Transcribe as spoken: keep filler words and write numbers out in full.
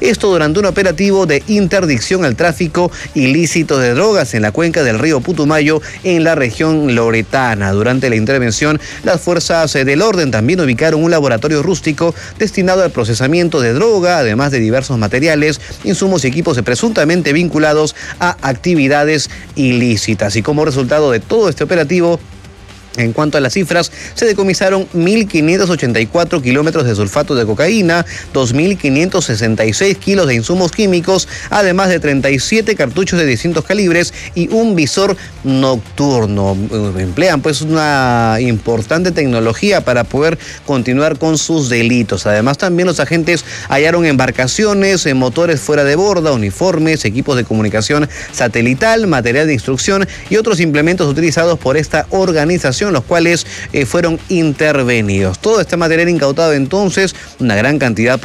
Esto durante un operativo de interdicción al tráfico ilícito de drogas en la cuenca del río Putumayo, en la región loretana. Durante la intervención, las fuerzas del orden también ubicaron un laboratorio rústico destinado al procesamiento de droga, además de diversos materiales, insumos y equipos presuntamente vinculados a actividades ilícitas. Y como resultado de todo este operativo, en cuanto a las cifras, se decomisaron mil quinientos ochenta y cuatro kilómetros de sulfato de cocaína, dos mil quinientos sesenta y seis kilos de insumos químicos, además de treinta y siete cartuchos de distintos calibres y un visor nocturno. Emplean pues una importante tecnología para poder continuar con sus delitos. Además, también los agentes hallaron embarcaciones, motores fuera de borda, uniformes, equipos de comunicación satelital, material de instrucción y otros implementos utilizados por esta organización, los cuales eh, fueron intervenidos. Todo este material incautado entonces, una gran cantidad